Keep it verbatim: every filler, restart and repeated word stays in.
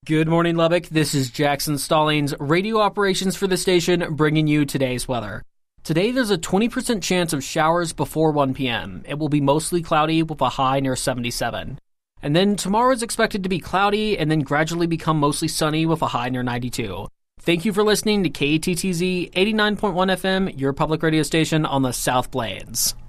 Good morning, Lubbock. This is Jackson Stallings, radio operations for the station, bringing you today's weather. Today, there's a twenty percent chance of showers before one p.m. It will be mostly cloudy with a high near seventy-seven. And then tomorrow is expected to be cloudy and then gradually become mostly sunny with a high near ninety-two. Thank you for listening to K A T T Z eighty-nine point one F M, your public radio station on the South Plains.